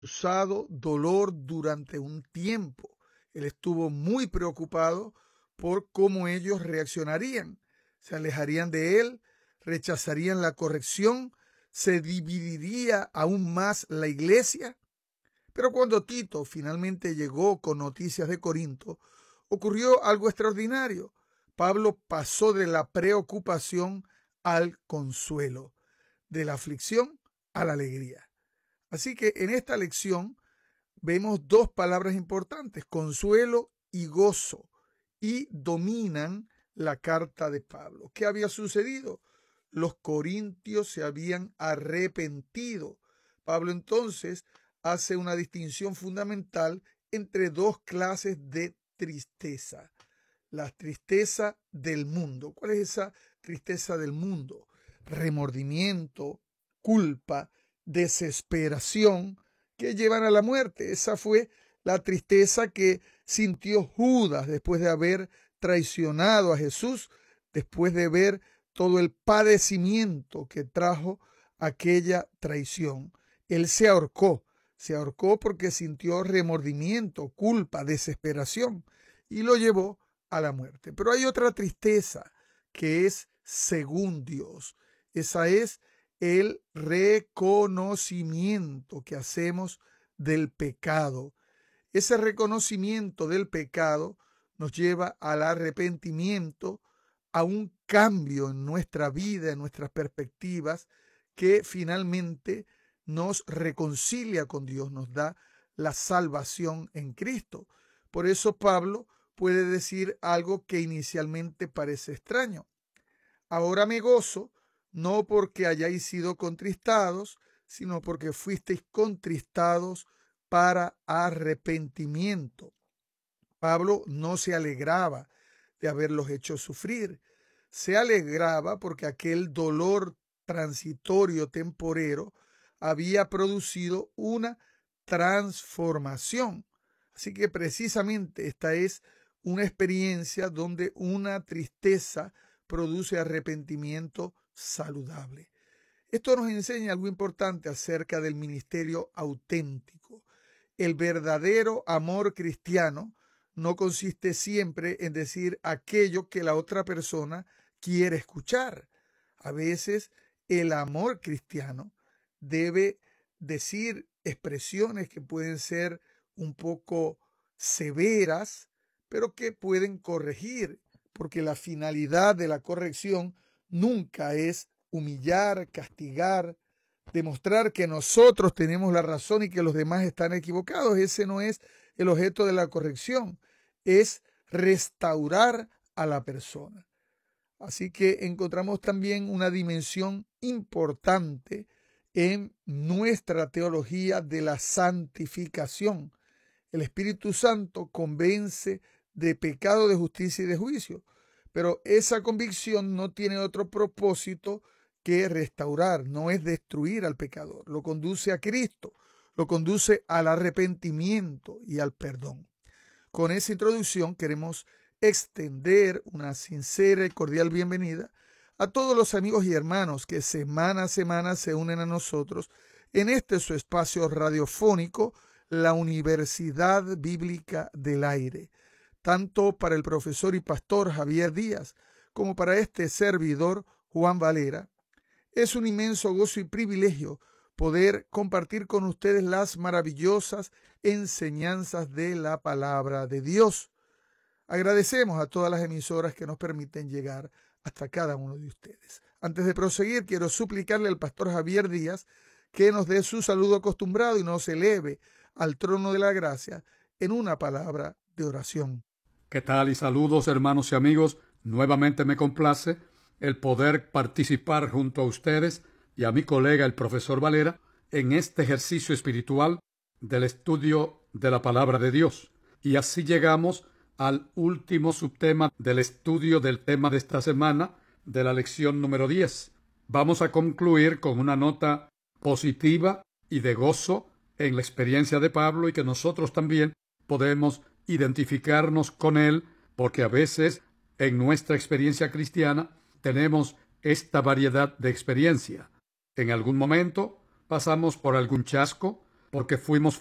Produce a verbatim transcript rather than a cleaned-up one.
causado dolor durante un tiempo. Él estuvo muy preocupado por cómo ellos reaccionarían. Se alejarían de él, rechazarían la corrección, se dividiría aún más la iglesia. Pero cuando Tito finalmente llegó con noticias de Corinto, ocurrió algo extraordinario. Pablo pasó de la preocupación al consuelo, de la aflicción a la alegría. Así que en esta lección vemos dos palabras importantes, consuelo y gozo, y dominan la carta de Pablo. ¿Qué había sucedido? Los corintios se habían arrepentido. Pablo entonces hace una distinción fundamental entre dos clases de tristeza. La tristeza del mundo. ¿Cuál es esa tristeza del mundo? Remordimiento, culpa, desesperación que llevan a la muerte. Esa fue la tristeza que sintió Judas después de haber traicionado a Jesús, después de ver todo el padecimiento que trajo aquella traición. Él se ahorcó, se ahorcó porque sintió remordimiento, culpa, desesperación y lo llevó a la muerte. Pero hay otra tristeza que es según Dios. Esa es el reconocimiento que hacemos del pecado. Ese reconocimiento del pecado nos lleva al arrepentimiento, a un cambio en nuestra vida, en nuestras perspectivas, que finalmente nos reconcilia con Dios, nos da la salvación en Cristo. Por eso Pablo puede decir algo que inicialmente parece extraño. Ahora me gozo, no porque hayáis sido contristados, sino porque fuisteis contristados para arrepentimiento. Pablo no se alegraba de haberlos hecho sufrir, se alegraba porque aquel dolor transitorio temporero había producido una transformación. Así que precisamente esta es una experiencia donde una tristeza produce arrepentimiento saludable. Esto nos enseña algo importante acerca del ministerio auténtico. El verdadero amor cristiano no consiste siempre en decir aquello que la otra persona quiere escuchar. A veces el amor cristiano debe decir expresiones que pueden ser un poco severas, pero que pueden corregir, porque la finalidad de la corrección nunca es humillar, castigar, demostrar que nosotros tenemos la razón y que los demás están equivocados. Ese no es el objeto de la corrección, es restaurar a la persona. Así que encontramos también una dimensión importante en nuestra teología de la santificación. El Espíritu Santo convence de pecado, de justicia y de juicio, pero esa convicción no tiene otro propósito que restaurar, no es destruir al pecador, lo conduce a Cristo, lo conduce al arrepentimiento y al perdón. Con esa introducción queremos extender una sincera y cordial bienvenida a todos los amigos y hermanos que semana a semana se unen a nosotros en este su espacio radiofónico, la Universidad Bíblica del Aire, tanto para el profesor y pastor Javier Díaz como para este servidor Juan Valera. Es un inmenso gozo y privilegio poder compartir con ustedes las maravillosas enseñanzas de la palabra de Dios. Agradecemos a todas las emisoras que nos permiten llegar hasta cada uno de ustedes. Antes de proseguir, quiero suplicarle al pastor Javier Díaz que nos dé su saludo acostumbrado y nos eleve al trono de la gracia en una palabra de oración. ¿Qué tal? Y saludos, hermanos y amigos. Nuevamente me complace el poder participar junto a ustedes y a mi colega el profesor Valera en este ejercicio espiritual del estudio de la palabra de Dios. Y así llegamos al último subtema del estudio del tema de esta semana, de la lección número diez. Vamos a concluir con una nota positiva y de gozo en la experiencia de Pablo y que nosotros también podemos identificarnos con él, porque a veces en nuestra experiencia cristiana tenemos esta variedad de experiencia. En algún momento pasamos por algún chasco, porque fuimos